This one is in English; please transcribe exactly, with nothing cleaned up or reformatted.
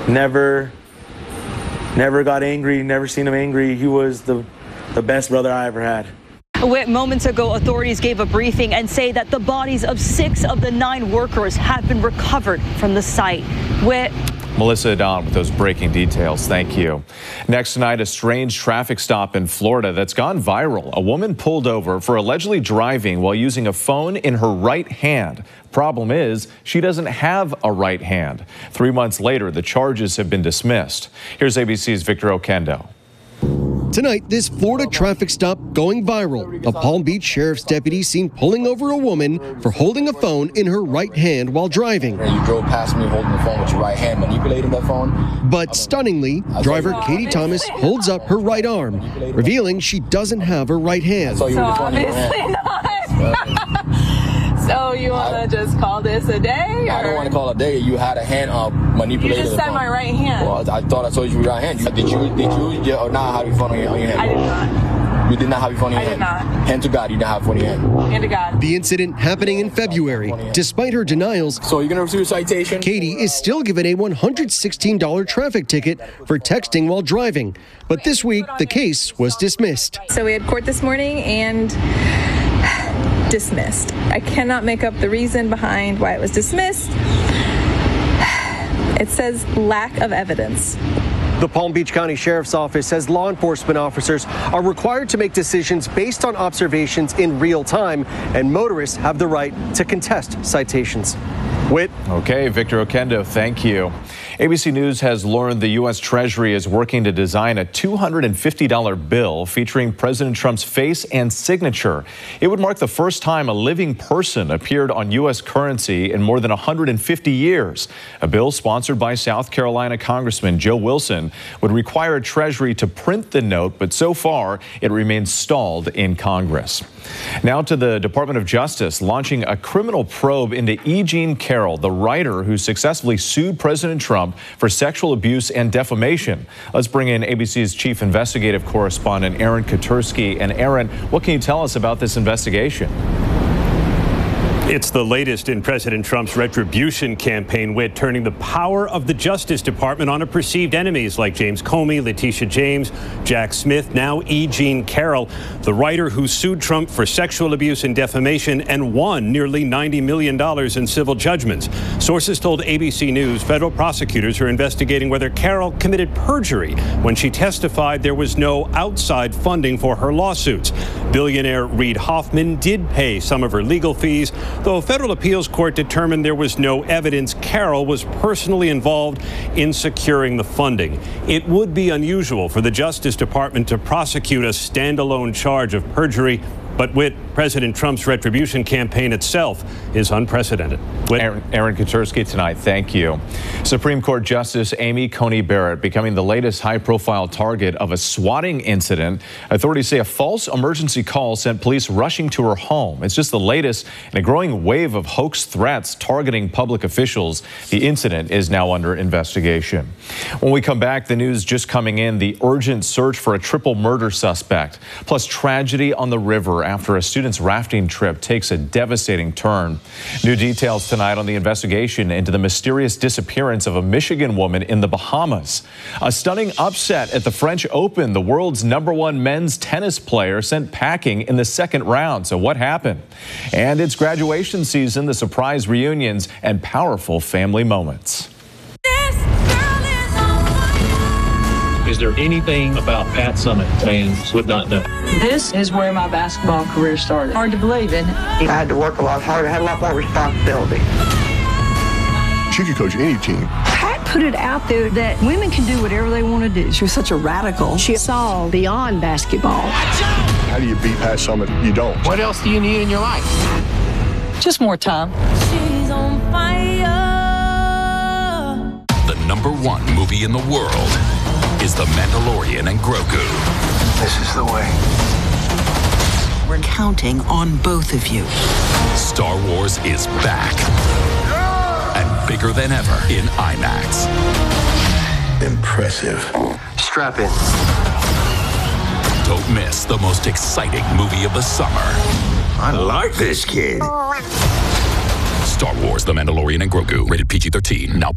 Never, never got angry, never seen him angry. He was the, the best brother I ever had. Moments ago, authorities gave a briefing and say that the bodies of six of the nine workers have been recovered from the site. Whit. Melissa Don with those breaking details. Thank you. Next tonight, a strange traffic stop in Florida that's gone viral. A woman pulled over for allegedly driving while using a phone in her right hand. Problem is, she doesn't have a right hand. Three months later, the charges have been dismissed. Here's A B C's Victor Oquendo. Tonight, this Florida traffic stop going viral. A Palm Beach sheriff's deputy seen pulling over a woman for holding a phone in her right hand while driving. You drove past me holding the phone with your right hand, manipulating that phone. But stunningly, driver Katie Thomas holds up her right arm, revealing she doesn't have her right hand. So, so obviously not. So you want to just call this a day? Or? I don't want to call it a day. You had a hand uh, manipulated. You just said my right hand. Well, I thought I told you your right hand. Did you did you yeah, or not have your phone on your, on your hand? I did not. You did not have your phone in your I hand? I did not. Hand to God, you didn't have your phone in your hand. Hand to God. The incident happening in February. Despite her denials, so you're going to receive a citation? Katie is still given a one hundred sixteen dollar traffic ticket for texting while driving. But this week, the case was dismissed. So we had court this morning and dismissed. I cannot make up the reason behind why it was dismissed. It says lack of evidence. The Palm Beach County Sheriff's Office says law enforcement officers are required to make decisions based on observations in real time, and motorists have the right to contest citations. Whit. Okay, Victor Oquendo, thank you. A B C News has learned the U S Treasury is working to design a two hundred fifty dollar bill featuring President Trump's face and signature. It would mark the first time a living person appeared on U S currency in more than one hundred fifty years. A bill sponsored by South Carolina Congressman Joe Wilson would require Treasury to print the note, but so far it remains stalled in Congress. Now to the Department of Justice launching a criminal probe into E. Jean Carroll, the writer who successfully sued President Trump for sexual abuse and defamation. Let's bring in A B C's chief investigative correspondent Aaron Katersky. And Aaron, what can you tell us about this investigation? It's the latest in President Trump's retribution campaign, Whit, turning the power of the Justice Department on perceived enemies like James Comey, Letitia James, Jack Smith, now E. Jean Carroll, the writer who sued Trump for sexual abuse and defamation and won nearly ninety million dollars in civil judgments. Sources told A B C News federal prosecutors are investigating whether Carroll committed perjury when she testified there was no outside funding for her lawsuits. Billionaire Reid Hoffman did pay some of her legal fees, though a federal appeals court determined there was no evidence Carroll was personally involved in securing the funding. It would be unusual for the Justice Department to prosecute a standalone charge of perjury, but with President Trump's retribution campaign itself is unprecedented. With Aaron, Aaron Katersky tonight, thank you. Supreme Court Justice Amy Coney Barrett becoming the latest high-profile target of a swatting incident. Authorities say a false emergency call sent police rushing to her home. It's just the latest in a growing wave of hoax threats targeting public officials. The incident is now under investigation. When we come back, the news just coming in, the urgent search for a triple murder suspect, plus tragedy on the river after a student's rafting trip takes a devastating turn. New details tonight on the investigation into the mysterious disappearance of a Michigan woman in the Bahamas. A stunning upset at the French Open. The world's number one men's tennis player sent packing in the second round. So what happened? And it's graduation season, the surprise reunions, and powerful family moments. Is there anything about Pat Summitt fans would not know? This is where my basketball career started. Hard to believe, isn't it? I had to work a lot harder. I had a lot more responsibility. She could coach any team. Pat put it out there that women can do whatever they want to do. She was such a radical. She saw beyond basketball. How do you beat Pat Summitt? You don't. What else do you need in your life? Just more time. She's on fire. The number one movie in the world is The Mandalorian and Grogu. This is the way. We're counting on both of you. Star Wars is back. And bigger than ever in IMAX. Impressive. Strap in. Don't miss the most exciting movie of the summer. I like this kid. Star Wars, The Mandalorian and Grogu. Rated P G thirteen. Now